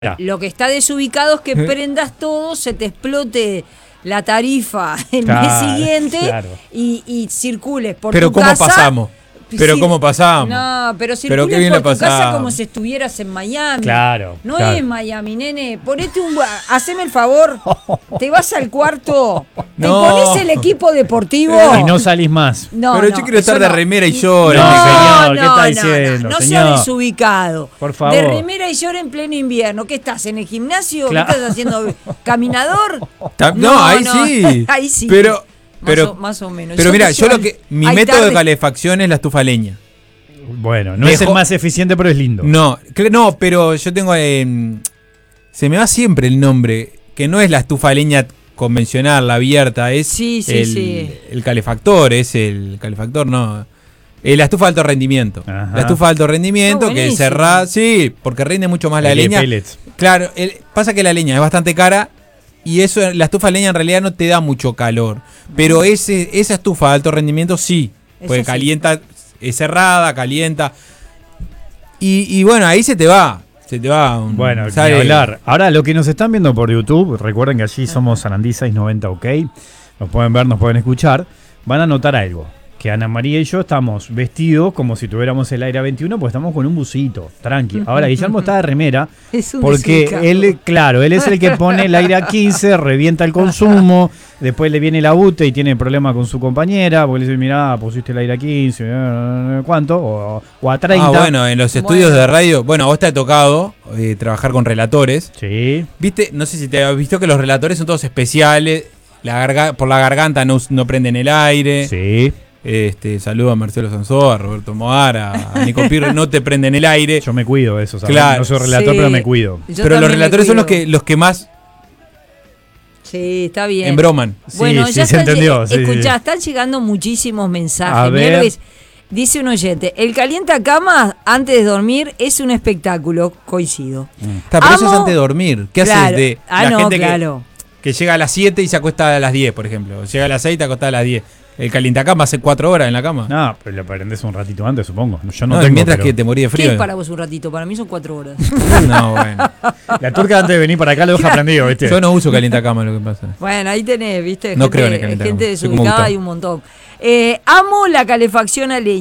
Lo que está desubicado es que prendas todo, se te explote la tarifa el mes siguiente y circules por tu casa. Pero ¿cómo pasamos? Pero ¿cómo pasamos? No, pero circules por tu casa como si estuvieras en Miami. Claro. No es Miami, nene. Haceme el favor. Te vas al cuarto. Te pones el equipo deportivo. Y no salís más. Pero yo quiero estar de remera y llor. Señor, ¿qué está diciendo? No sea desubicado. Por favor. De remera y llor en pleno invierno. ¿Qué estás? ¿En el gimnasio? ¿Qué estás haciendo? ¿Caminador? Ahí sí. Pero más o menos. Pero mira, mi método de calefacción es la estufa a leña. Bueno, no es el más eficiente, pero es lindo. No, pero yo tengo se me va siempre el nombre, que no es la estufa a leña convencional, la abierta, es el calefactor, es la estufa de alto rendimiento. Ajá. La estufa de alto rendimiento que es cerrada, porque rinde mucho más la leña. Pellets. Claro, pasa que la leña es bastante cara. Y eso, la estufa de leña en realidad no te da mucho calor. Pero esa estufa de alto rendimiento sí. Porque calienta, es cerrada, calienta. Y bueno, ahí se te va. Bueno, ni hablar. Ahora, lo que nos están viendo por YouTube, recuerden que allí somos Sarandí 690, ¿ok? Nos pueden ver, nos pueden escuchar. Van a notar algo. Que Ana María y yo estamos vestidos como si tuviéramos el aire a 21, pues estamos con un busito, tranqui. Ahora, Guillermo está de remera, porque él es el que pone el aire a 15, revienta el consumo, después le viene la UTE y tiene problema con su compañera, porque le dice, mirá, pusiste el aire a 15, ¿cuánto? O a 30. Bueno, en los estudios de radio, a vos te ha tocado trabajar con relatores. Sí. ¿Viste? No sé si te has visto que los relatores son todos especiales, por la garganta no prenden el aire. Sí. Saludo a Marcelo Sanzó, a Roberto Moara, a Nico Pirro, no te prenden el aire. Yo me cuido de eso, ¿sabes? Claro. No soy relator, pero me cuido. Pero los relatores son los que más está bien. embroman. Bueno, ya se entendió. Escuchá, están llegando muchísimos mensajes. A ver. Dice un oyente, el calientacamas antes de dormir es un espectáculo, coincido. Pero eso es antes de dormir. ¿Qué haces de la gente que llega a las 7 y se acuesta a las 10, por ejemplo? Llega a las 6 y te acuesta a las 10. El calientacama hace 4 horas en la cama. No, pero lo prendés un ratito antes, supongo. Yo mientras que te morí de frío. ¿Qué es para vos un ratito? Para mí son 4 horas. No, bueno. La turca antes de venir para acá lo deja prendido, ¿viste? Yo no uso calientacama, lo que pasa. Bueno, ahí tenés, ¿viste? No creo en el calientacama. Gente desubicada hay un montón. Amo la calefacción a leña.